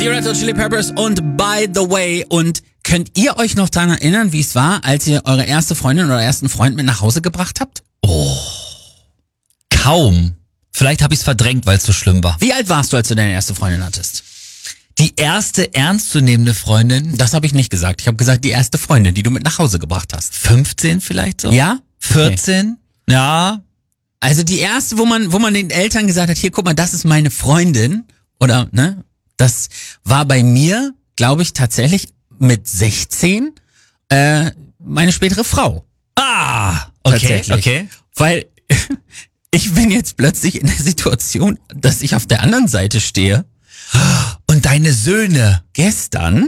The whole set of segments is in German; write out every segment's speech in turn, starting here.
Die Red Hot Chili Peppers und By the Way. Und könnt ihr euch noch daran erinnern, wie es war, als ihr eure erste Freundin oder ersten Freund mit nach Hause gebracht habt? Kaum. Vielleicht habe ich es verdrängt, weil es so schlimm war. Wie alt warst du, als du deine erste Freundin hattest? Die erste ernstzunehmende Freundin, Das habe ich nicht gesagt. Ich habe gesagt, die erste Freundin, die du mit nach Hause gebracht hast. 15 vielleicht so? Ja? 14? Ja. Also die erste, wo man den Eltern gesagt hat, hier, guck mal, das ist meine Freundin. Oder, ne? Das war bei mir, glaube ich, tatsächlich mit 16 meine spätere Frau. Ah, okay, Tatsächlich. okay. Weil ich bin jetzt plötzlich in der Situation, dass ich auf der anderen Seite stehe. Und deine Söhne? Gestern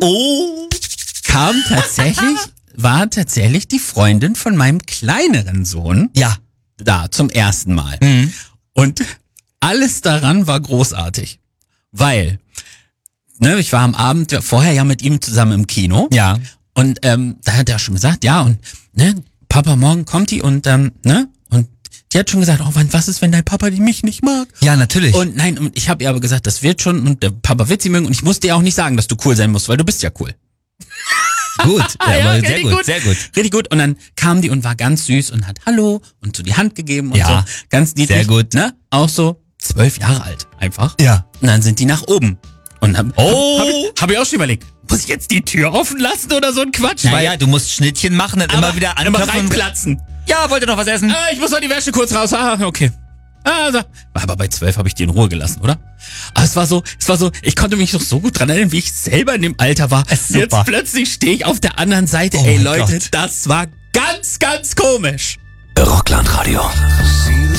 war tatsächlich die Freundin von meinem kleineren Sohn Ja. da zum ersten Mal. Mhm. Und alles daran war großartig. Weil, ne, ich war am Abend vorher ja mit ihm zusammen im Kino. Ja. Und da hat er schon gesagt, ja, und ne, Papa, morgen kommt die und ne? Und die hat schon gesagt, oh, was ist, wenn dein Papa mich nicht mag? Ja, natürlich. Und nein, und ich habe ihr aber gesagt, das wird schon und der Papa wird sie mögen und ich musste ihr auch nicht sagen, dass du cool sein musst, weil du bist ja cool. gut. Ja, Ja, aber richtig sehr gut, sehr gut. Richtig gut. Und dann kam die und war ganz süß und hat Hallo und so die Hand gegeben und Ja, so. Ganz niedlich. sehr gut. Ne? Auch so 12 Jahre alt einfach. Ja. Und dann sind die nach oben. Und hab ich auch schon überlegt, muss ich jetzt die Tür offen lassen oder so ein Quatsch? Naja, du musst Schnittchen machen, dann immer wieder immer anklopfen. reinplatzen. Ja, wollt ihr noch was essen? Ich muss mal die Wäsche kurz raus. Ah, okay. Also, aber bei 12 habe ich die in Ruhe gelassen, oder? Aber es war so, ich konnte mich noch so gut dran erinnern, wie ich selber in dem Alter war. Es ist super. Jetzt plötzlich stehe ich auf der anderen Seite. Oh Ey mein Leute, Gott. das war ganz, ganz komisch. Rockland Radio.